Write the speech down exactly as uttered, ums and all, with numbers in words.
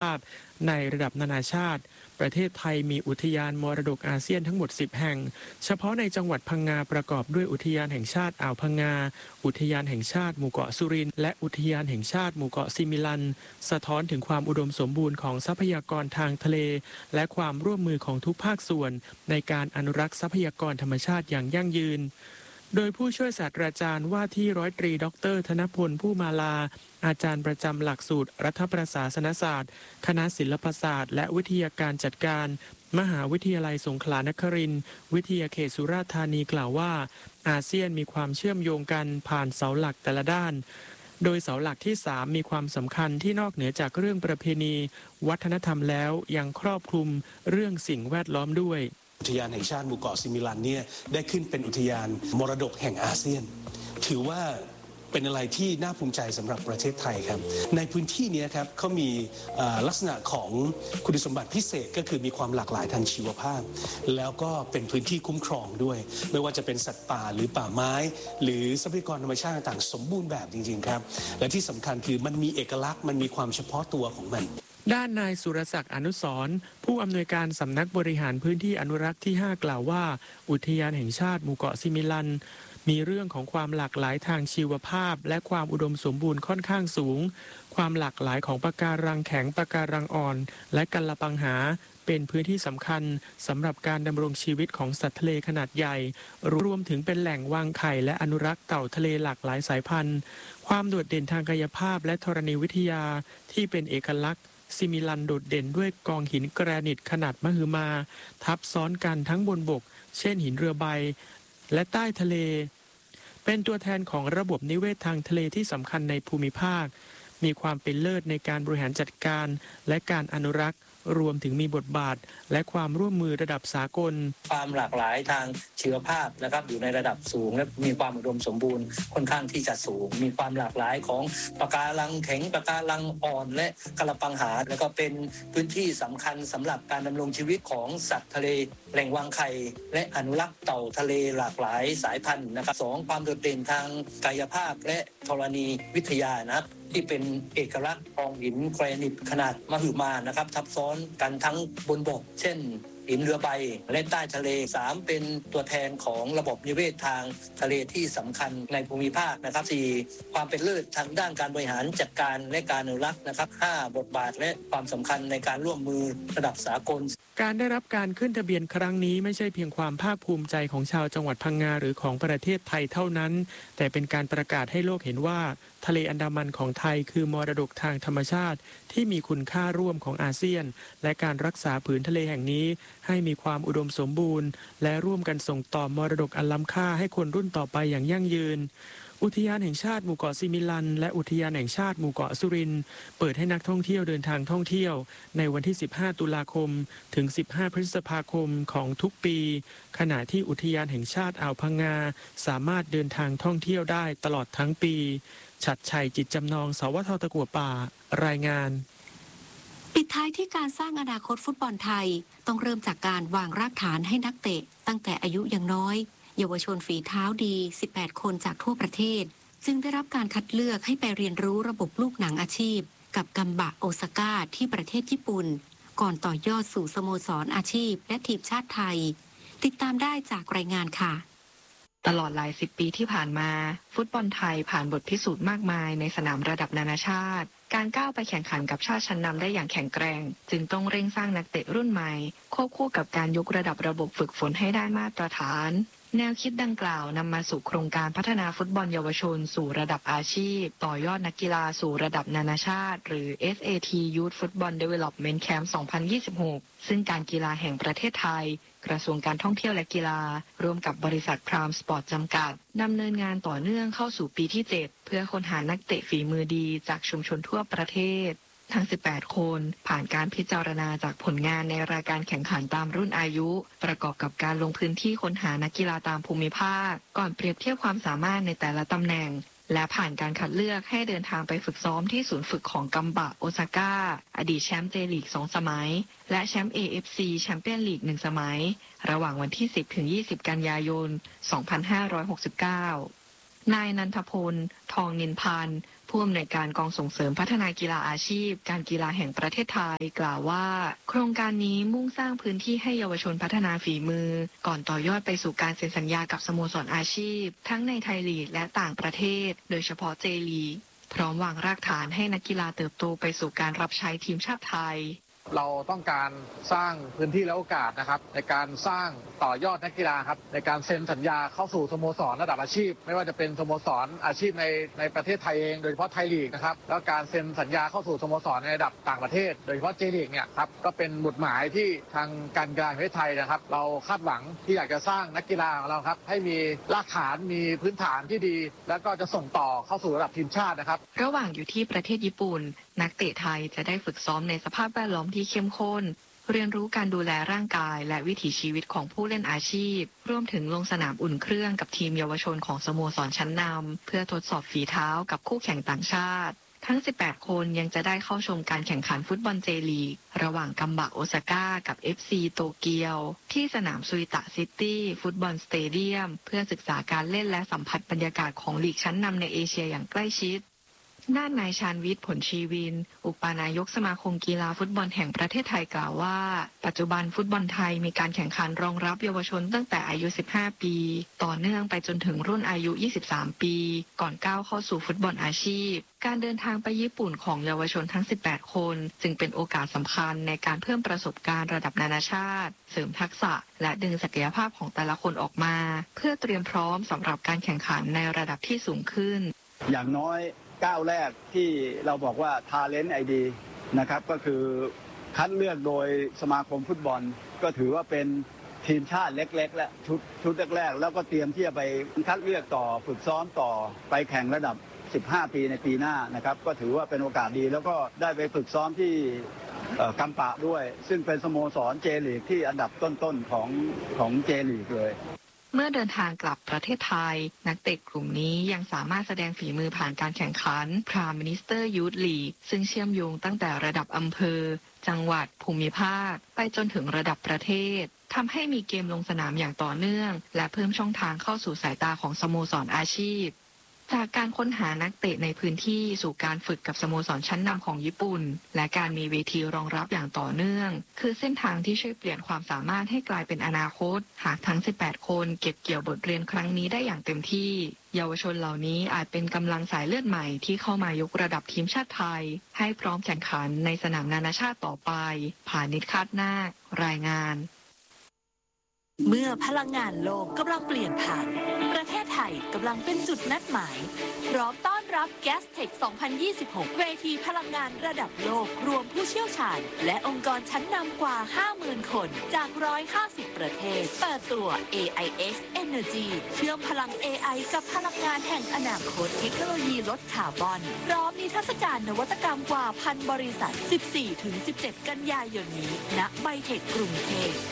าพในระดับนานาชาติประเทศไทยมีอุทยานมรดกอาเซียนทั้งหมดสิบแห่งเฉพาะในจังหวัดพังงาประกอบด้วยอุทยานแห่งชาติอ่าวพังงาอุทยานแห่งชาติหมู่เกาะสุรินทร์และอุทยานแห่งชาติหมู่เกาะซิมิลันสะท้อนถึงความอุดมสมบูรณ์ของทรัพยากรทางทะเลและความร่วมมือของทุกภาคส่วนในการอนุรักษ์ทรัพยากรธรรมชาติอย่างยั่งยืนโดยผู้ช่วยศาสตราจารย์ว่าที่ร้อยตรีดรธนพลผู้มาลาอาจารย์ประจำหลักสูตรรัฐประศาสนศาสตร์คณะศิลปศาสตร์และวิทยาการจัดการมหาวิทยาลัยสงขลานครินทร์วิทยาเขตสุราษฎร์ธานีกล่าวว่าอาเซียนมีความเชื่อมโยงกันผ่านเสาหลักแต่ละด้านโดยเสาหลักที่สามมีความสำคัญที่นอกเหนือจากเรื่องประเพณีวัฒนธรรมแล้วยังครอบคลุมเรื่องสิ่งแวดล้อมด้วยอุทยานแห่งชาติหมู่เกาะซิมิลันเนี่ยได้ขึ้นเป็นอุทยานมรดกแห่งอาเซียนถือว่าเป็นอะไรที่น่าภูมิใจสำหรับประเทศไทยครับในพื้นที่นี้ครับเขามีลักษณะของคุณสมบัติพิเศษก็คือมีความหลากหลายทางชีวภาพแล้วก็เป็นพื้นที่คุ้มครองด้วยไม่ว่าจะเป็นสัตว์ป่าหรือป่าไม้หรือทรัพยากรธรรมชาติต่างสมบูรณ์แบบจริงๆครับและที่สำคัญคือมันมีเอกลักษณ์มันมีความเฉพาะตัวของมันด้านนายสุรศักดิ์อนุสรณ์ผู้อำนวยการสำนักบริหารพื้นที่อนุรักษ์ที่ห้ากล่าวว่าอุทยานแห่งชาติหมู่เกาะซิมิลันมีเรื่องของความหลากหลายทางชีวภาพและความอุดมสมบูรณ์ค่อนข้างสูงความหลากหลายของปะการังแข็งปะการังอ่อนและกัลปังหาเป็นพื้นที่สำคัญสำหรับการดำรงชีวิตของสัตว์ทะเลขนาดใหญ่รวมถึงเป็นแหล่งวางไข่และอนุรักษ์เต่าทะเลหลากหลายสายพันธุ์ความโดดเด่นทางกายภาพและธรณีวิทยาที่เป็นเอกลักษณ์ซิมิลันโดดเด่นด้วยกองหินแกรนิตขนาดมหึมาทับซ้อนกันทั้งบนบกเช่นหินเรือใบและใต้ทะเลเป็นตัวแทนของระบบนิเวศทางทะเลที่สำคัญในภูมิภาคมีความเป็นเลิศในการบริหารจัดการและการอนุรักษ์รวมถึงมีบทบาทและความร่วมมือระดับสากลความหลากหลายทางชีวภาพนะครับอยู่ในระดับสูงและมีความอุดมสมบูรณ์ค่อนข้างที่จะสูงมีความหลากหลายของปะการังแข็งปะการังอ่อนและกัลปังหาแล้วก็เป็นพื้นที่สำคัญสำหรับการดำรงชีวิตของสัตว์ทะเลแหล่งวางไข่และอนุรักษ์เต่าทะเลหลากหลายสายพันธุ์นะครับสองความโดดเด่นทางกายภาพและธรณีวิทยานะครับที่เป็นเอกลักษณ์กองหินแกรนิตขนาดมหึมานะครับทับซ้อนกันทั้งบนบกเช่นหินเรือใบและใต้ทะเลสามเป็นตัวแทนของระบบนิเวศทางทะเลที่สำคัญในภูมิภาคนะครับสี่ความเป็นเลิศทางด้านการบริหารจัดการและการอนุรักษ์นะครับห้าบทบาทและความสำคัญในการร่วมมือระดับสากลการได้รับการขึ้นทะเบียนครั้งนี้ไม่ใช่เพียงความภาคภูมิใจของชาวจังหวัดพังงาหรือของประเทศไทยเท่านั้นแต่เป็นการประกาศให้โลกเห็นว่าทะเลอันดามันของไทยคือมรดกทางธรรมชาติที่มีคุณค่าร่วมของอาเซียนและการรักษาผืนทะเลแห่งนี้ให้มีความอุดมสมบูรณ์และร่วมกันส่งต่อมรดกอันล้ำค่าให้คนรุ่นต่อไปอย่างยั่งยืนอุทยานแห่งชาติหมู่เกาะซิมิลันและอุทยานแห่งชาติหมู่เกาะสุรินทร์เปิดให้นักท่องเที่ยวเดินทางท่องเที่ยวในวันที่สิบห้าตุลาคมถึงสิบห้าพฤษภาคมของทุกปีขณะที่อุทยานแห่งชาติอ่าวพังงาสามารถเดินทางท่องเที่ยวได้ตลอดทั้งปีฉัตรชัยจิตจำนองสวทตะกั่วป่ารายงานปิดท้ายที่การสร้างอนาคตฟุตบอลไทยต้องเริ่มจากการวางรากฐานให้นักเตะตั้งแต่อายุยังน้อยเยาวชนฝีเท้าดีสิบแปดคนจากทั่วประเทศจึงได้รับการคัดเลือกให้ไปเรียนรู้ระบบลูกหนังอาชีพกับกัมบะโอซาก้าที่ประเทศญี่ปุ่นก่อนต่อยอดสู่สโมสรอาชีพและทีมชาติไทยติดตามได้จากรายงานค่ะตลอดหลายสิบปีที่ผ่านมาฟุตบอลไทยผ่านบทพิสูจน์มากมายในสนามระดับนานาชาติการก้าวไปแข่งขันกับชาติชั้นนำได้อย่างแข็งแกร่งจึงต้องเร่งสร้างนักเตะรุ่นใหม่ควบคู่กับการยกระดับระบบฝึกฝนให้ได้มาตรฐานแนวคิดดังกล่าวนำมาสู่โครงการพัฒนาฟุตบอลเยาวชนสู่ระดับอาชีพต่อยอดนักกีฬาสู่ระดับนานาชาติหรือ เอส เอ ที Youth Football Development Camp สองพันยี่สิบหกซึ่งการกีฬาแห่งประเทศไทยกระทรวงการท่องเที่ยวและกีฬาร่วมกับบริษัทพรามสปอร์ตจำกัดดำเนินงานต่อเนื่องเข้าสู่ปีที่เจ็ดเพื่อค้นหานักเตะฝีมือดีจากชุมชนทั่วประเทศทั้งสิบแปดคนผ่านการพิจารณาจากผลงานในรายการแข่งขันตามรุ่นอายุประกอบกับการลงพื้นที่ค้นหานักกีฬาตามภูมิภาคก่อนเปรียบเทียบความสามารถในแต่ละตำแหน่งและผ่านการคัดเลือกให้เดินทางไปฝึกซ้อมที่ศูนย์ฝึกของกัมบะโอซาก้าอดีตแชมป์เจลีกสองสมัยและแชมป์ เอ เอฟ ซี แชมเปี้ยนลีกหนึ่งสมัยระหว่างวันที่สิบถึงยี่สิบกันยายนสองพันห้าร้อยหกสิบเก้านายนันทพล ทองนินพันธ์ผู้อำนวยการกองส่งเสริมพัฒนากีฬาอาชีพการกีฬาแห่งประเทศไทยกล่าวว่าโครงการนี้มุ่งสร้างพื้นที่ให้เยาวชนพัฒนาฝีมือก่อนต่อยอดไปสู่การเซ็นสัญญากับสโมสรอาชีพทั้งในไทยลีกและต่างประเทศโดยเฉพาะเจลีกพร้อมวางรากฐานให้นักกีฬาเติบโตไปสู่การรับใช้ทีมชาติไทยเราต้องการสร้างพื้นที่และโอกาสนะครับในการสร้างต่อยอดนักกีฬาครับในการเซ็นสัญญาเข้าสู่สโมสรระดับอาชีพไม่ว่าจะเป็นสโมสรอาชีพในในประเทศไทยเองโดยเฉพาะไทยลีกนะครับแล้วการเซ็นสัญญาเข้าสู่สโมสรในระดับต่างประเทศโดยเฉพาะเจลีกเนี่ยครับก็เป็นหมุดหมายที่ทางการกีฬาแห่งประเทศไทยนะครับเราคาดหวังที่อยากจะสร้างนักกีฬาของเราครับให้มีรากฐานมีพื้นฐานที่ดีแล้วก็จะส่งต่อเข้าสู่ระดับทีมชาตินะครับระหว่างอยู่ที่ประเทศญี่ปุ่นนักเตะไทยจะได้ฝึกซ้อมในสภาพแวดล้อมที่เข้มข้นเรียนรู้การดูแลร่างกายและวิถีชีวิตของผู้เล่นอาชีพรวมถึงลงสนามอุ่นเครื่องกับทีมเยาวชนของสโมสรชั้นนำเพื่อทดสอบฝีเท้ากับคู่แข่งต่างชาติทั้งสิบแปดคนยังจะได้เข้าชมการแข่งขันฟุตบอลเจลีกระหว่างกัมบะโอซาก้ากับ เอฟ ซี โตเกียวที่สนามซุยตะซิตี้ฟุตบอลสเตเดียมเพื่อศึกษาการเล่นและสัมผัสบรรยากาศของลีกชั้นนำในเอเชียอย่างใกล้ชิดด้านนายชาญวิทย์ผลชีวินอุปนายกสมาคมกีฬาฟุตบอลแห่งประเทศไทยกล่าวว่าปัจจุบันฟุตบอลไทยมีการแข่งขันรองรับเยาวชนตั้งแต่อายุสิบห้าปีต่อเนื่องไปจนถึงรุ่นอายุยี่สิบสามปีก่อนก้าวเข้าสู่ฟุตบอลอาชีพการเดินทางไปญี่ปุ่นของเยาวชนทั้งสิบแปดคนจึงเป็นโอกาสสำคัญในการเพิ่มประสบการณ์ระดับนานาชาติเสริมทักษะและดึงศักยภาพของแต่ละคนออกมาเพื่อเตรียมพร้อมสำหรับการแข่งขันในระดับที่สูงขึ้นอย่างน้อยก้าวแรกที่เราบอกว่า Talent ไอ ดี นะครับก็คือคัดเลือกโดยสมาคมฟุตบอลก็ถือว่าเป็นทีมชาติเล็กๆและชุดชุดแรกๆแล้วก็เตรียมที่จะไปคัดเลือกต่อฝึกซ้อมต่อไปแข่งระดับสิบห้าปีในปีหน้านะครับก็ถือว่าเป็นโอกาสดีแล้วก็ได้ไปฝึกซ้อมที่กัมปะด้วยซึ่งเป็นสโมสรเจลีกที่อันดับต้นๆของของเจลีกเลยเมื่อเดินทางกลับประเทศไทยนักเตะกลุ่มนี้ยังสามารถแสดงฝีมือผ่านการแข่งขัน Prime Minister Youth League ซึ่งเชื่อมโยงตั้งแต่ระดับอำเภอจังหวัดภูมิภาคไปจนถึงระดับประเทศทำให้มีเกมลงสนามอย่างต่อเนื่องและเพิ่มช่องทางเข้าสู่สายตาของสโมสรอาชีพจากการค้นหานักเตะในพื้นที่สู่การฝึกกับสโมสรชั้นนำของญี่ปุ่นและการมีเวทีรองรับอย่างต่อเนื่องคือเส้นทางที่ช่วยเปลี่ยนความสามารถให้กลายเป็นอนาคตหากทั้งสิบแปดคนเก็บเกี่ยวบทเรียนครั้งนี้ได้อย่างเต็มที่เยาวชนเหล่านี้อาจเป็นกำลังสายเลือดใหม่ที่เข้ามายกระดับทีมชาติไทยให้พร้อมแข่งขันในสนามนานาชาติต่อไปผานิช คาดนาครายงานเมื่อพลังงานโลกกำลังเปลี่ยนผ่านประเทศไทยกำลังเป็นจุดนัดหมายพร้อมต้อนรับ แกสเทค สองพันยี่สิบหก เวทีพลังงานระดับโลกรวมผู้เชี่ยวชาญและองค์กรชั้นนำกว่า ห้าหมื่น คนจาก หนึ่งร้อยห้าสิบ ประเทศเปิดตัว เอ ไอ เอ็กซ์ Energy เชื่อมพลัง เอ ไอ กับพลังงานแห่งอนาคตเทคโนโลยีลดคาร์บอนพร้อมนิทรรศการนวัตกรรมกว่าพันบริษัท สิบสี่ถึงสิบเจ็ด กันยายนนี้ณไบเทคกรุงเทพ